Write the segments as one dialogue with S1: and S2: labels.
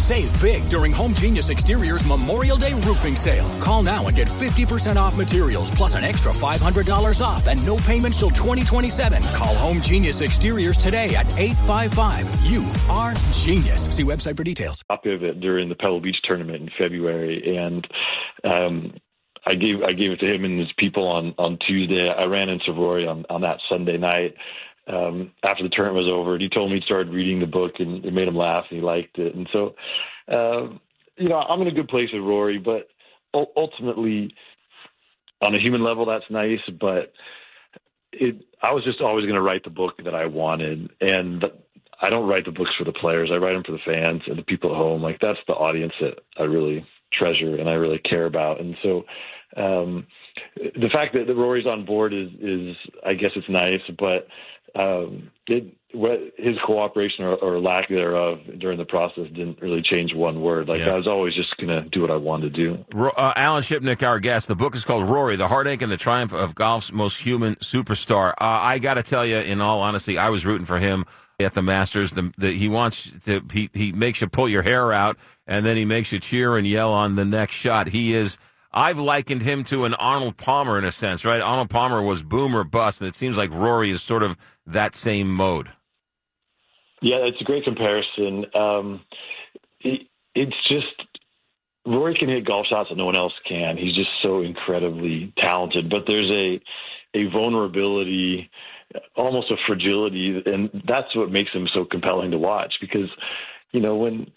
S1: Save big during Home Genius Exterior's Memorial Day roofing sale. Call now and get 50% off materials plus an extra $500 off and no payments till 2027. Call Home Genius Exteriors today at 855. You are genius. See website for details.
S2: Of it during the Pebble Beach tournament in February, and I gave it to him and his people on Tuesday. I ran into Rory on that Sunday night after the tournament was over, and he told me he started reading the book and it made him laugh and he liked it. And so, I'm in a good place with Rory, but ultimately, on a human level, that's nice. But I was just always going to write the book that I wanted, and I don't write the books for the players. I write them for the fans and the people at home. Like, that's the audience that I really treasure and I really care about. And so the fact that Rory's on board is I guess it's nice, but his cooperation or lack thereof during the process didn't really change one word. Like, I was always just going to do what I wanted to do.
S3: Alan Shipnick, our guest. The book is called Rory, The Heartache and the Triumph of Golf's Most Human Superstar. I got to tell you, in all honesty, I was rooting for him at the Masters. He makes you pull your hair out, and then he makes you cheer and yell on the next shot. I've likened him to an Arnold Palmer in a sense, right? Arnold Palmer was boom or bust, and it seems like Rory is sort of that same mode.
S2: Yeah, it's a great comparison. It's just Rory can hit golf shots that no one else can. He's just so incredibly talented, but there's a vulnerability, almost a fragility, and that's what makes him so compelling to watch. Because, when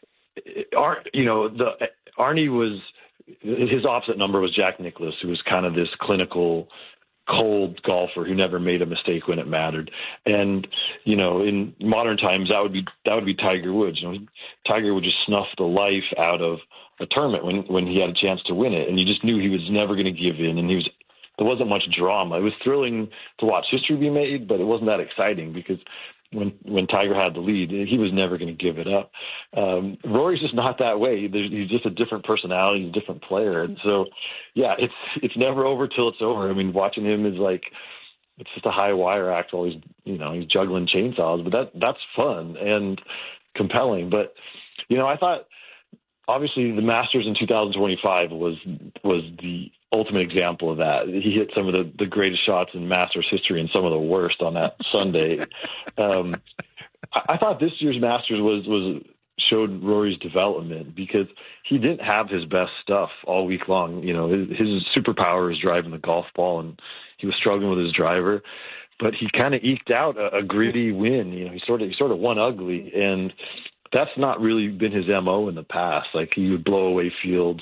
S2: Arnie was, his opposite number was Jack Nicklaus, who was kind of this clinical, cold golfer who never made a mistake when it mattered. And in modern times, that would be Tiger Woods. Tiger would just snuff the life out of a tournament when he had a chance to win it, and you just knew he was never going to give in, and there wasn't much drama. It was thrilling to watch history be made, but it wasn't that exciting because when Tiger had the lead, he was never going to give it up. Rory's just not that way. He's just a different personality, he's a different player. And so, it's never over till it's over. I mean, watching him is like, it's just a high wire act while he's juggling chainsaws, but that's fun and compelling. But, I thought, obviously the Masters in 2025 was the ultimate example of that. He hit some of the greatest shots in Masters history and some of the worst on that Sunday. I thought this year's Masters showed Rory's development because he didn't have his best stuff all week long. His superpower is driving the golf ball, and he was struggling with his driver, but he kind of eked out a gritty win. He sort of won ugly, and that's not really been his MO in the past. Like, he would blow away fields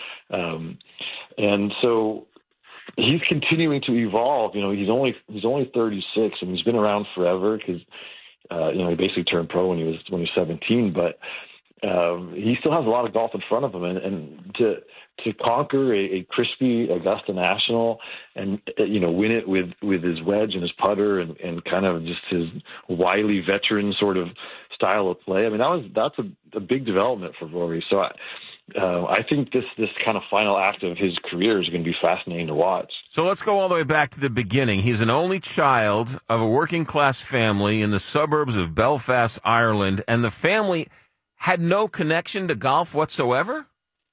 S2: and so he's continuing to evolve. He's only 36 and he's been around forever because, he basically turned pro when he was 17, but he still has a lot of golf in front of him, and to conquer a crispy Augusta National and, win it with his wedge and his putter and kind of just his wily veteran sort of style of play. I mean, that's a big development for Rory. So I think this kind of final act of his career is going to be fascinating to watch.
S3: So let's go all the way back to the beginning. He's an only child of a working-class family in the suburbs of Belfast, Ireland, and the family had no connection to golf whatsoever?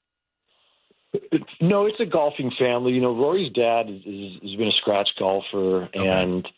S2: No, it's a golfing family. Rory's dad has been a scratch golfer, okay. And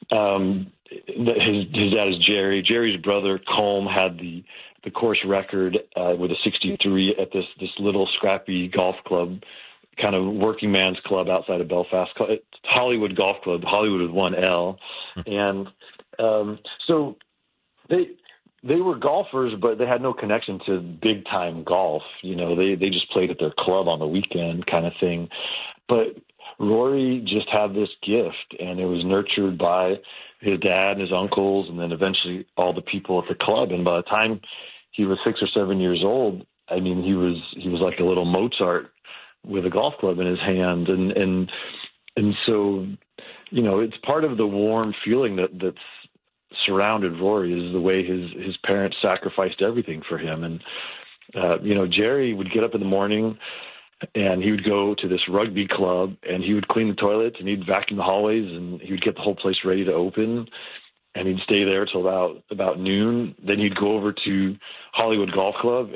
S2: his dad is Jerry. Jerry's brother, Colm, had the course record with a 63 at this little scrappy golf club, kind of working man's club outside of Belfast. It's Hollywood Golf Club, Hollywood with one L. And so they were golfers, but they had no connection to big time golf. They just played at their club on the weekend kind of thing. But Rory just had this gift, and it was nurtured by his dad and his uncles, and then eventually all the people at the club. And by the time he was 6 or 7 years old, I mean, he was like a little Mozart with a golf club in his hand. And so, it's part of the warm feeling that's surrounded Rory is the way his parents sacrificed everything for him. And, Jerry would get up in the morning and he would go to this rugby club and he would clean the toilets and he'd vacuum the hallways and he would get the whole place ready to open. And he'd stay there till about noon. Then he'd go over to Hollywood Golf Club